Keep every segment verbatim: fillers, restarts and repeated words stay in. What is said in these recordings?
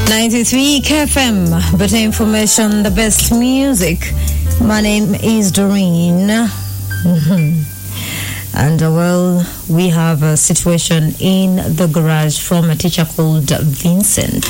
ninety-three K F M, better information, the best music. My name is Doreen. Mm-hmm. And uh, well, we have a situation in the garage from a teacher called Vincent.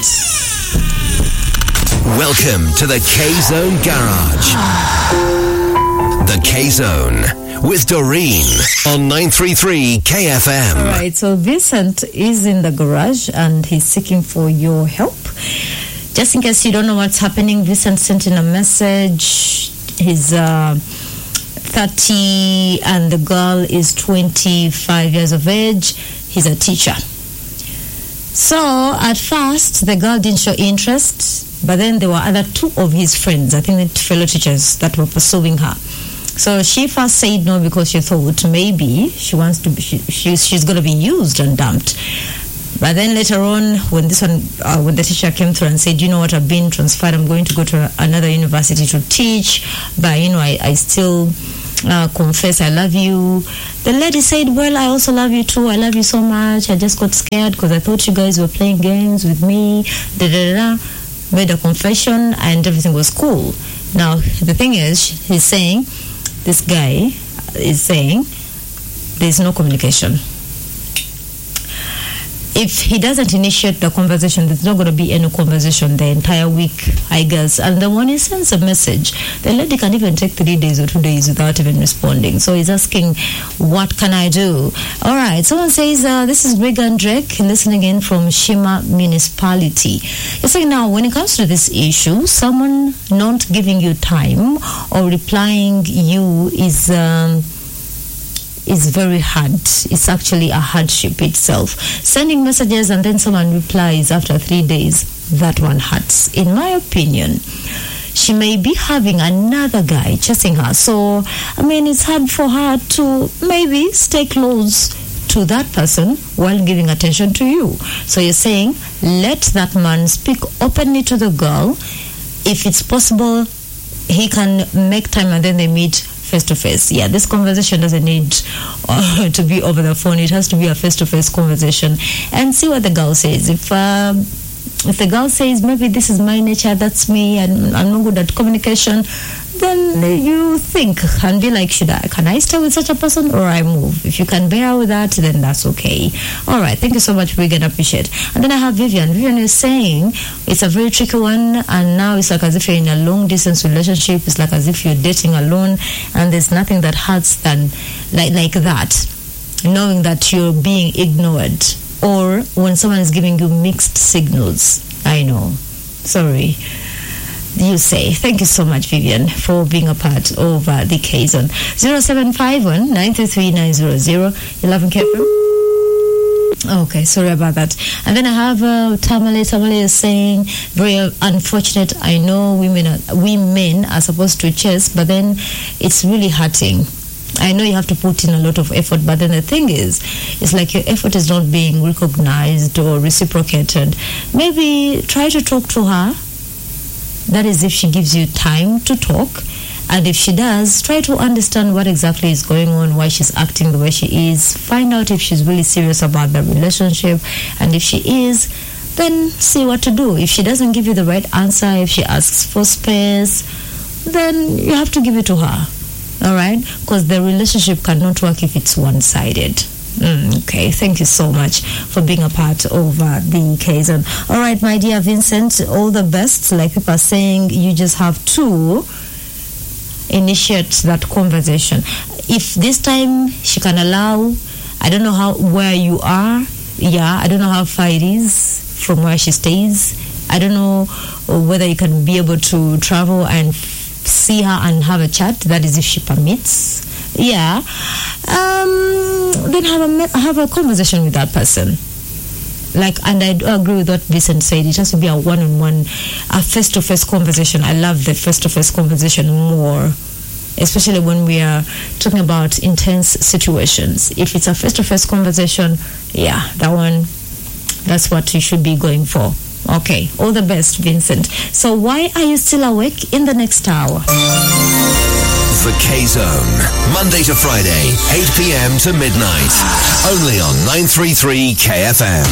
Welcome to the K-Zone Garage. The K-Zone with Doreen on nine thirty-three K F M. All right, so Vincent is in the garage and he's seeking for your help. Just in case you don't know what's happening, Vincent sent in a message. He's uh, thirty and the girl is twenty-five years of age. He's a teacher. So at first, the girl didn't show interest, but then there were other two of his friends, I think fellow teachers, that were pursuing her. So she first said no because she thought maybe she wants to be, she, she's, she's going to be used and dumped. But then later on, when this one, uh, when the teacher came through and said, you know what, I've been transferred, I'm going to go to another university to teach, but you know, I, I still uh, confess I love you. The lady said, well, I also love you too. I love you so much. I just got scared because I thought you guys were playing games with me. Da da da. Made a confession and everything was cool. Now the thing is, he's saying, this guy is saying, there's no communication. If he doesn't initiate the conversation, there's not going to be any conversation the entire week, I guess. And then when he sends a message, the lady can even take three days or two days without even responding. So he's asking, what can I do? All right. Someone says, uh, this is Regan Drake, listening in from Shima Municipality. You're saying now, when it comes to this issue, someone not giving you time or replying you is... Um, is very hard. It's actually a hardship itself. Sending messages and then someone replies after three days, that one hurts. In my opinion, she may be having another guy chasing her. So, I mean, it's hard for her to maybe stay close to that person while giving attention to you. So you're saying, let that man speak openly to the girl. If it's possible, he can make time and then they meet face to face. Yeah, this conversation doesn't need uh, to be over the phone. It has to be a face to face conversation, and see what the girl says. If uh, if the girl says maybe this is my nature, that's me, and I'm not good at communication, then you think and be like, should I? Can I stay with such a person or I move? If you can bear with that, then that's okay. All right, thank you so much. We're gonna appreciate. And then I have Vivian. Vivian is saying it's a very tricky one, and now it's like as if you're in a long distance relationship. It's like as if you're dating alone, and there's nothing that hurts than like like that, knowing that you're being ignored, or when someone is giving you mixed signals. I know. Sorry. You say. Thank you so much, Vivian, for being a part of uh, the K-Zone. zero seven five one, nine three three, nine zero zero, eleven K F M. Okay, sorry about that. And then I have uh, Tamale. Tamale is saying, very unfortunate. I know women are, women are supposed to chase, but then it's really hurting. I know you have to put in a lot of effort, but then the thing is, it's like your effort is not being recognized or reciprocated. Maybe try to talk to her. That is if she gives you time to talk. And if she does, try to understand what exactly is going on, why she's acting the way she is. Find out if she's really serious about the relationship. And if she is, then see what to do. If she doesn't give you the right answer, if she asks for space, then you have to give it to her. All right? Because the relationship cannot work if it's one-sided. Mm, okay, thank you so much for being a part of uh, the K-Zone. All right, my dear Vincent, all the best. Like people are saying, you just have to initiate that conversation. If this time she can allow, I don't know how where you are. Yeah, I don't know how far it is from where she stays. I don't know whether you can be able to travel and see her and have a chat. That is if she permits. Yeah, um, then have a have a conversation with that person. Like, and I do agree with what Vincent said. It has to be a one-on-one, a face-to-face conversation. I love the face-to-face conversation more, especially when we are talking about intense situations. If it's a face-to-face conversation, yeah, that one, that's what you should be going for. Okay, all the best, Vincent. So why are you still awake in the next hour? The K-Zone, Monday to Friday, eight p.m. to midnight. Only on nine thirty-three K F M.